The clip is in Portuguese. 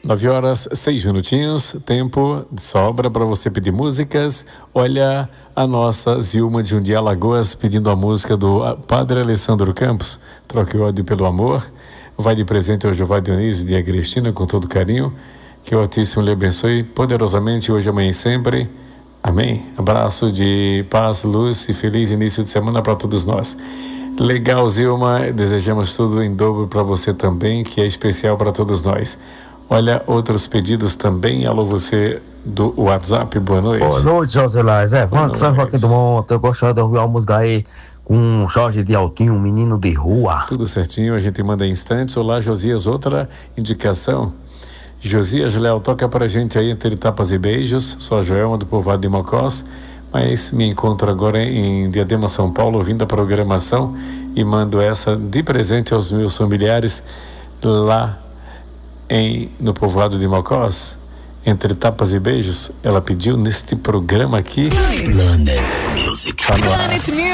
9h06, tempo de sobra para você pedir músicas. Olha, a nossa Zilma de Jundiaí, Alagoas, pedindo a música do Padre Alessandro Campos, Troque o Ódio pelo Amor. Vai de presente ao Jeová Dionísio de Agrestina, com todo carinho. Que o Altíssimo lhe abençoe poderosamente hoje, amanhã e sempre. Amém. Abraço de paz, luz e feliz início de semana para todos nós. Legal, Zilma. Desejamos tudo em dobro para você também, que é especial para todos nós. Olha, outros pedidos também. Alô, você do WhatsApp, boa noite. Boa noite, José Lais. São Joaquim do Monte. Eu gostaria de ouvir uma música aí com Jorge de Altinho, um menino de rua. Tudo certinho, a gente manda em instantes. Olá, Josias, outra indicação. Josias Léo, toca pra gente aí Entre Tapas e Beijos. Sou a Joelma do povoado de Mocós, mas me encontro agora em Diadema, São Paulo, ouvindo a programação e mando essa de presente aos meus familiares lá no povoado de Mocós. Entre Tapas e Beijos, ela pediu neste programa aqui. Planet Music. Tá no ar.